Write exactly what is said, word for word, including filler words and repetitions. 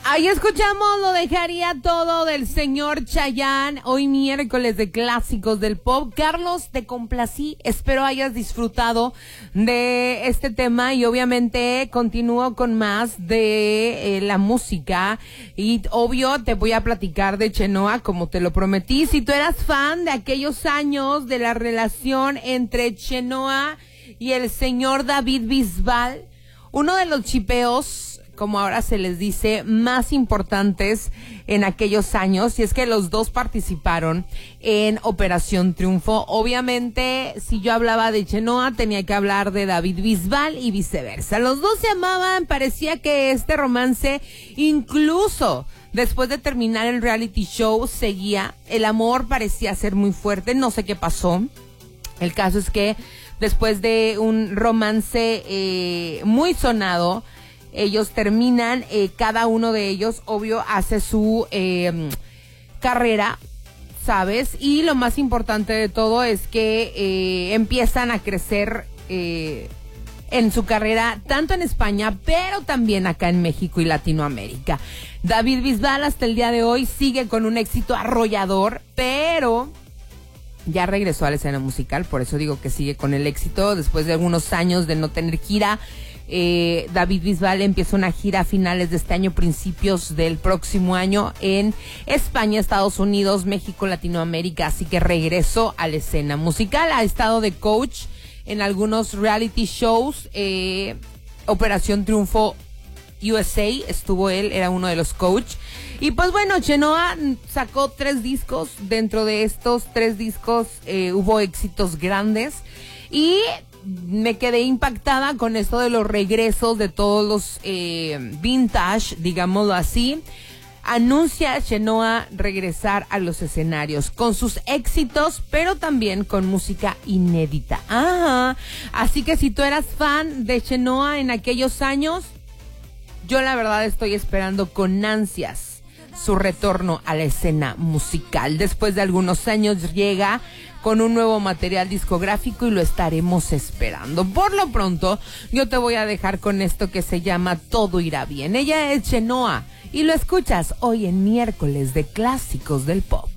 Ahí escuchamos Lo Dejaría Todo del señor Chayanne, hoy miércoles de clásicos del pop. Carlos, te complací, espero hayas disfrutado de este tema y obviamente continúo con más de eh, la música y obvio te voy a platicar de Chenoa como te lo prometí. Si tú eras fan de aquellos años de la relación entre Chenoa y el señor David Bisbal, uno de los chipeos, como ahora se les dice, más importantes en aquellos años, y es que los dos participaron en Operación Triunfo. Obviamente, si yo hablaba de Chenoa, tenía que hablar de David Bisbal y viceversa. Los dos se amaban, parecía que este romance, incluso después de terminar el reality show, seguía. El amor parecía ser muy fuerte, no sé qué pasó. El caso es que después de un romance eh, muy sonado, ellos terminan, eh, cada uno de ellos, obvio, hace su eh, carrera, ¿sabes? Y lo más importante de todo es que eh, empiezan a crecer eh, en su carrera, tanto en España, pero también acá en México y Latinoamérica. David Bisbal hasta el día de hoy sigue con un éxito arrollador, pero ya regresó a la escena musical, por eso digo que sigue con el éxito, después de algunos años de no tener gira. Eh, David Bisbal empieza una gira a finales de este año, principios del próximo año en España, Estados Unidos, México, Latinoamérica, así que regresó a la escena musical. Ha estado de coach en algunos reality shows, eh, Operación Triunfo U S A, estuvo él, era uno de los coach. Y pues bueno, Chenoa sacó tres discos, dentro de estos tres discos eh, hubo éxitos grandes y me quedé impactada con esto de los regresos de todos los eh, vintage, digámoslo así. Anuncia Chenoa regresar a los escenarios con sus éxitos, pero también con música inédita. Ajá. Así que si tú eras fan de Chenoa en aquellos años, yo la verdad estoy esperando con ansias su retorno a la escena musical. Después de algunos años llega con un nuevo material discográfico y lo estaremos esperando. Por lo pronto, yo te voy a dejar con esto que se llama Todo Irá Bien. Ella es Chenoa y lo escuchas hoy en miércoles de Clásicos del Pop.